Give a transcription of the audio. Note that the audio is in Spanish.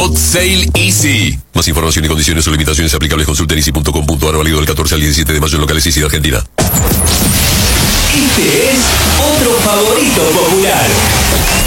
Hot Sale Easy. Más información y condiciones o limitaciones aplicables consulta en easy.com.ar, válido del 14 al 17 de mayo en locales Easy de Argentina. Este es otro favorito popular.